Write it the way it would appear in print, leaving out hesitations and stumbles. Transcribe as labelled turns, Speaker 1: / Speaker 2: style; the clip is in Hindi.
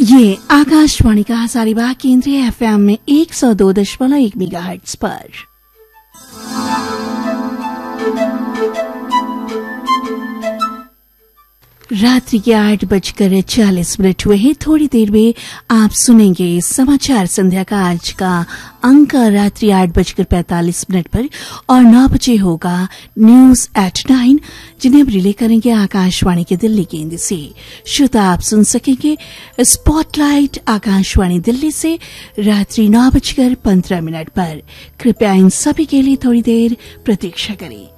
Speaker 1: ये आकाशवाणी का हजारीबाग केंद्रीय एफएम में 102.1 मेगाहर्ट्ज पर। रात्रि के 8:40 हुए हैं। थोड़ी देर में आप सुनेंगे समाचार संध्या का आज का अंक रात्रि 8:45 पर और 9 बजे होगा न्यूज एट 9, जिन्हें हम रिले करेंगे आकाशवाणी के दिल्ली केंद्र से। श्रोता आप सुन सकेंगे स्पॉटलाइट आकाशवाणी दिल्ली से रात्रि 9:15 पर। कृपया इन सभी के लिए थोड़ी देर प्रतीक्षा करें।